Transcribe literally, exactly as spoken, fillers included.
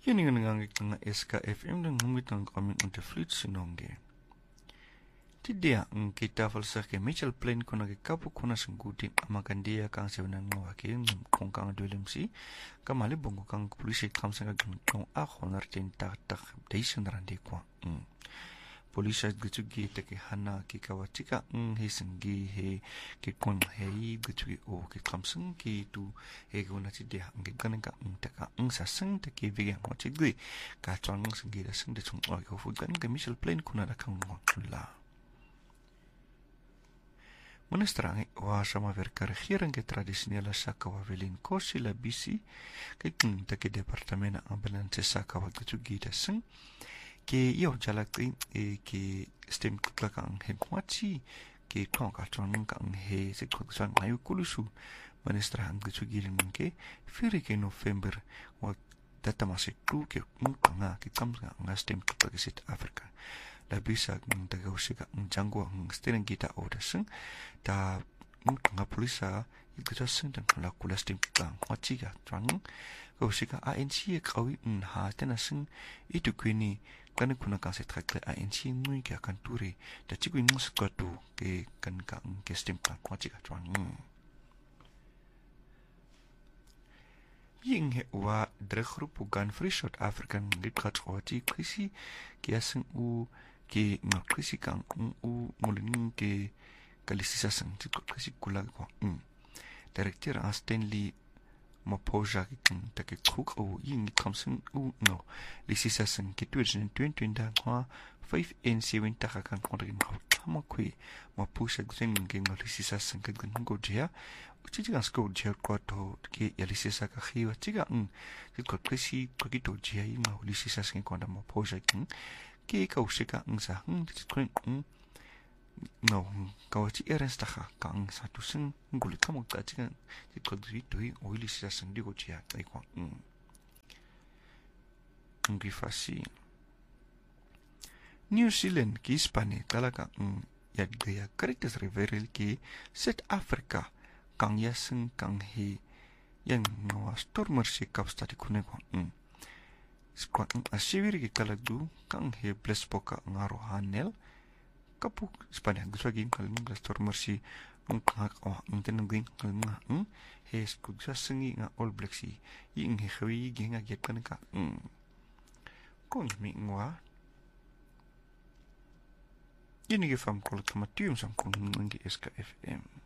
Yun nga nga S K F M dan ngumit ang kami unta fluit sinongge. Tidia ang kita falsa ke Mitchell Plain ko nagikapu ko na sanggutin amagandia kang sewanan mo akin kung kang dulim si kamali bongo kang polisi kam sa kang ako nartin tak tak daison randi ko. Polisi gutsugi take hana ki kawatika ng hisengi he ki kon hei gutsugi o ki kamseng ki tu he ko na tidia ang ganan ka ang taka ang saseng take bigyan mo tigui ka chong sengi da seng de chung o ko fu gan ke Mitchell Plain ko na kang mo la. Menestrangi wa sama verka regering ke tradisionele sakawa velin kosi la bisi ke kin take departamena ambulance sakawa gutsugi da seng ke yo jalak e ke stem klakang he kwachi ke tonga chong kang he se kwang ayu kulusu ministra hang gutsugi den ke firi ke November wa data masik tu ke nga ke kamga nga stem klakang sit Afrika la bisa ng tagausika ng jangwa ng stenen kita odaseng ta nga polisa igdaseng dan la kulas tim kang wachiga trang kausika A N C kawi n ha tenaseng itu kwini kan kuna ka set kak A N C ngui ka kan turi da chiku ng skatu ke kan kang ke stem kang wachiga trang ying he wa dregrupu gan free shot African litkat wati krisi kiaseng u ke nga krisi kang u mulin ke kalisisa sang tiko krisi kula ko um director a Stanley Mapoja kin take kruk o ying kamsen u no lisisa sang ke twenty twenty da kwa five N seven taka kan kodrin ko tama kwe Mapoja gzen ke nga lisisa sang ke gun go dia chiga sko dia ko to ke lisisa ka khiwa chiga um tiko krisi ko kito dia ying ma lisisa sang ko da Mapoja kin ke kausika ang sa hang diskren ng no kawachi erens taka kang satu sing ngulit ka mo tachigan di kodri doi oili sa sang di gochia tai ko ng ngifasi New Zealand ki Hispania talaga ng yad gaya karitas reveril ki South Africa kang yaseng kang he yang no stormer si kapstati kune ko ng squat asibiri ki kalagdu kang he blespoka ngaro hanel kapuk Spania gusagi kalung stormer si ng kang oh ng tinagin kalung ng he skugsa sengi nga All Black si ying he khawi gi nga get kan ka ng kung mi ngwa yini ge fam kol kamatium sang kung ngi S K F M